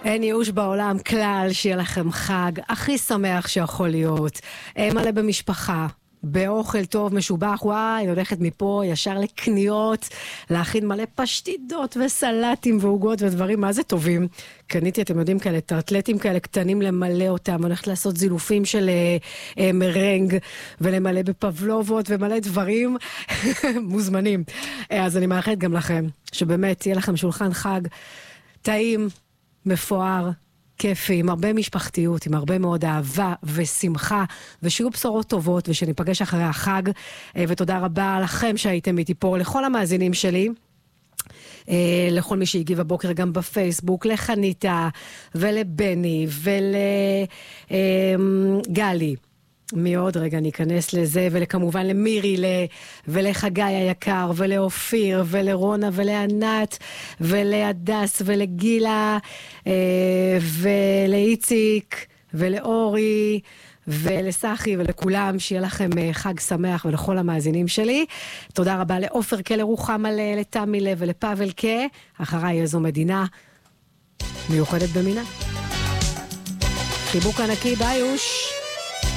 אין ייאוש בעולם כלל, שיהיה לכם חג הכי שמח שיכול להיות. מלא במשפחה, באוכל טוב, משובח, וואי, הולכת מפה ישר לקניות, להכין מלא פשטידות וסלטים ועוגות ודברים, מה זה טובים. קניתי, אתם יודעים, כאלה טרטלטים כאלה קטנים למלא אותם, הולכת לעשות זילופים של מרנג, ולמלא בפבלובות ומלא דברים מוזמנים. אז אני מאחלת גם לכם, שבאמת יהיה לכם שולחן חג טעים, מפואר, כיפי, עם הרבה משפחתיות, עם הרבה מאוד אהבה ושמחה, ושיהיו בשורות טובות, ושניפגש אחרי החג, ותודה רבה לכם שהייתם איתי פה, לכל המאזינים שלי, לכל מי שהגיב הבוקר גם בפייסבוק, לחניתה, ולבני, ולגלי, מאוד רגע ניכנס לזה, וכמובן למירי, ולחגי היקר, ולאופיר, ולרונה, ולענת, ולעדס, ולגילה, ולאיציק, ולאורי, ולסחי, ולכולם, שיהיה לכם חג שמח, ולכל המאזינים שלי. תודה רבה לאופר קלר רוחמה, לתמי לב, ולפאבל קה. אחריי איזו מדינה מיוחדת במינה. חיבוק ענקי, ביוש.